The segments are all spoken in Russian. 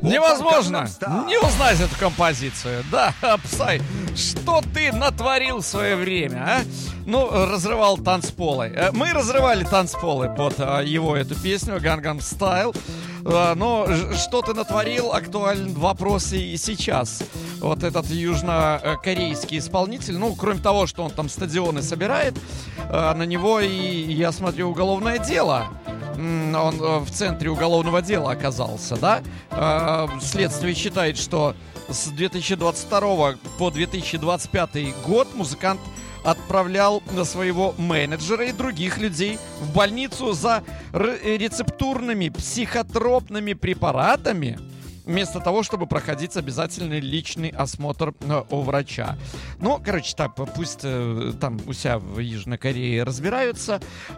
Невозможно не узнать эту композицию. Да, Псай, что ты натворил в свое время, а? Ну, разрывал танцполы. Мы разрывали танцполы под его эту песню Gangnam Style. Но что ты натворил, актуален вопрос и сейчас. Вот этот южнокорейский исполнитель, ну, кроме того, что он там стадионы собирает, на него и, я смотрю, уголовное дело. Он в центре уголовного дела оказался, да? Следствие считает, что с 2022 по 2025 год музыкант отправлял на своего менеджера и других людей в больницу за рецептурными психотропными препаратами, вместо того, чтобы проходить обязательный личный осмотр у врача. Ну, короче, так, пусть там у себя в Южной Корее разбираются.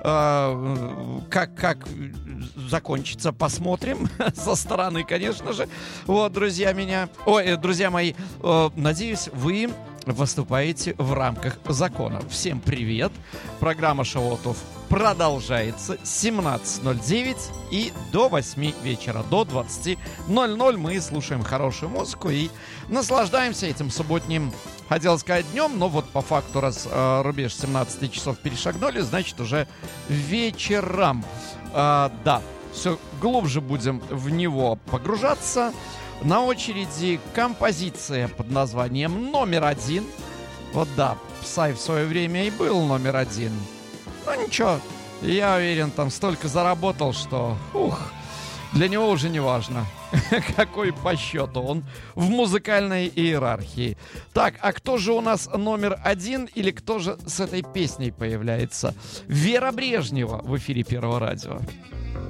Как закончится, посмотрим со стороны, конечно же. Вот, друзья мои, надеюсь, вы выступаете в рамках закона. Всем привет. Программа Шавуотов продолжается. 17:09 и до 8 вечера, до 20:00 мы слушаем хорошую музыку и наслаждаемся этим субботним, хотел сказать, днем, но вот по факту, раз рубеж 17 часов перешагнули, значит уже вечером. Да, все глубже будем в него погружаться. На очереди композиция под названием «Номер один». Вот да, Псай в свое время и был номер один. Ну ничего, я уверен, там столько заработал, что для него уже не важно, какой по счету он в музыкальной иерархии. Так, а кто же у нас номер один или кто же с этой песней появляется? Вера Брежнева в эфире Первого радио.